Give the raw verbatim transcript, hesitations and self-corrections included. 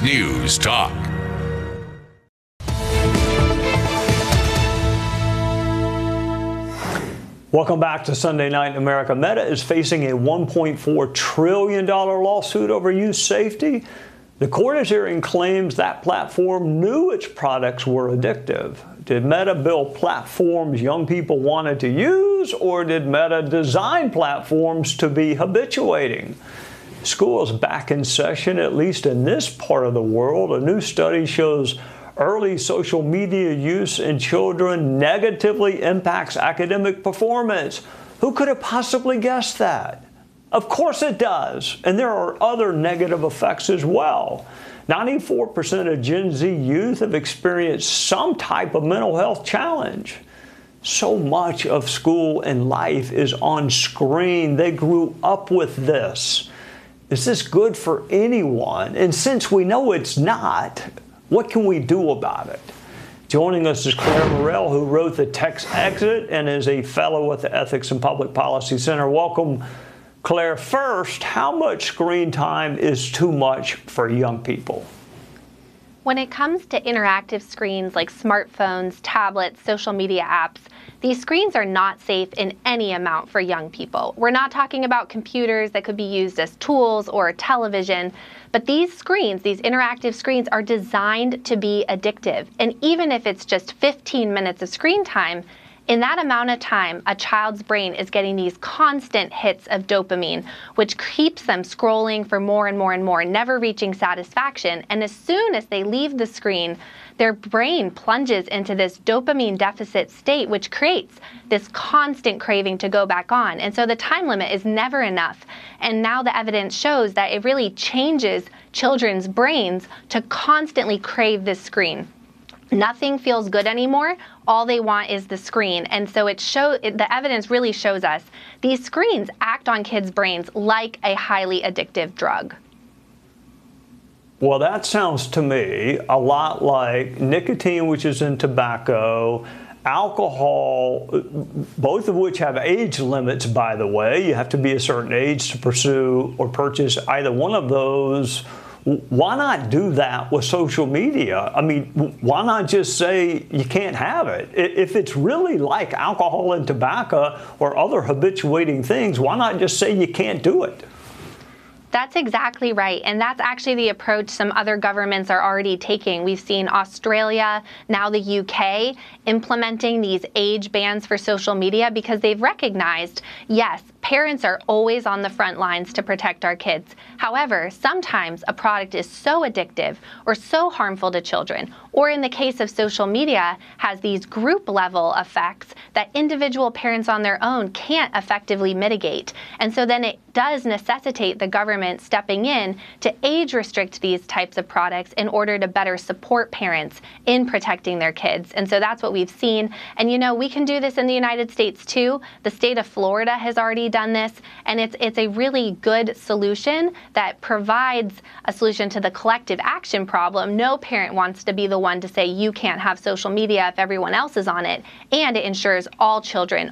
News Talk. Welcome back to Sunday Night in America. Meta is facing a one point four trillion dollars lawsuit over youth safety. The court is hearing claims that platform knew its products were addictive. Did Meta build platforms young people wanted to use, or did Meta design platforms to be habituating? School is back in session, at least in this part of the world. A new study shows early social media use in children negatively impacts academic performance. Who could have possibly guessed that? Of course it does, and there are other negative effects as well. ninety-four percent of Gen Z youth have experienced some type of mental health challenge. So much of school and life is on screen. They grew up with this. Is this good for anyone? And since we know it's not, what can we do about it? Joining us is Claire Morrell, who wrote The Tech Exit and is a fellow at the Ethics and Public Policy Center. Welcome, Claire. First, how much screen time is too much for young people? When it comes to interactive screens like smartphones, tablets, social media apps, these screens are not safe in any amount for young people. We're not talking about computers that could be used as tools or a television, but these screens, these interactive screens, are designed to be addictive. And even if it's just fifteen minutes of screen time, in that amount of time, a child's brain is getting these constant hits of dopamine, which keeps them scrolling for more and more and more, never reaching satisfaction. And as soon as they leave the screen, their brain plunges into this dopamine deficit state, which creates this constant craving to go back on. And so the time limit is never enough. And now the evidence shows that it really changes children's brains to constantly crave this screen. Nothing feels good anymore. All they want is the screen. And so it show, it, the evidence really shows us these screens act on kids' brains like a highly addictive drug. Well, that sounds to me a lot like nicotine, which is in tobacco, alcohol, both of which have age limits, by the way. You have to be a certain age to pursue or purchase either one of those. Why not do that with social media? I mean, why not just say you can't have it? If it's really like alcohol and tobacco or other habituating things, why not just say you can't do it? That's exactly right. And that's actually the approach some other governments are already taking. We've seen Australia, now the U K, implementing these age bans for social media because they've recognized, yes, parents are always on the front lines to protect our kids. However, sometimes a product is so addictive or so harmful to children, or in the case of social media, has these group level effects that individual parents on their own can't effectively mitigate. And so then it does necessitate the government stepping in to age restrict these types of products in order to better support parents in protecting their kids. And so that's what we've seen. And you know, we can do this in the United States too. The state of Florida has already done this, and it's it's a really good solution that provides a solution to the collective action problem. No parent wants to be the one to say you can't have social media if everyone else is on it, and it ensures all children